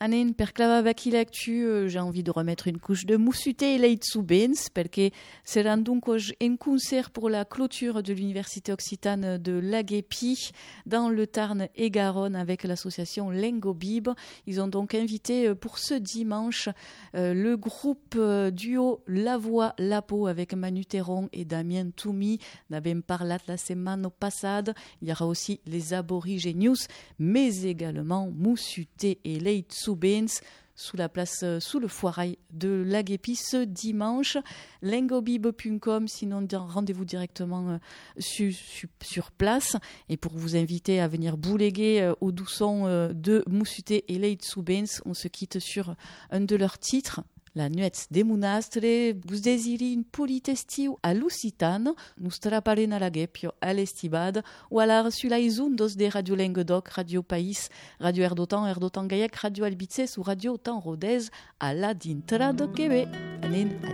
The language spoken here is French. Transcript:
Anen, per clavar aquí l'actu, j'ai envie de remettre une couche de moussuté et leitsubens, perché serà donc un concert pour la clôture de l'Université occitane de Laguépi dans le Tarn et Garonne avec l'association Lengobib. Ils ont donc invité pour ce dimanche le groupe duo La Voix La Peau avec Manu Terron et Damien Toumi. N'avons parlé la semaine passée. Il y aura aussi les Aborigenius, mais également moussuté et leitsubens sous la place, sous le foirail de Laguépi ce dimanche. Lengobib.com, sinon rendez-vous directement sur place. Et pour vous inviter à venir bouléguer au doux son de moussuté et leitsubens, on se quitte sur un de leurs titres. La nuet de Munastre, vous désirez une politestiu à Lusitano, nous straparen à la Guepio à l'Estibade, ou alors sur la Izundos de Radio Languedoc, Radio País, Radio Erdotan Gaillac, Radio Albices ou Radio Temps Rodez à la Dintra de Québec.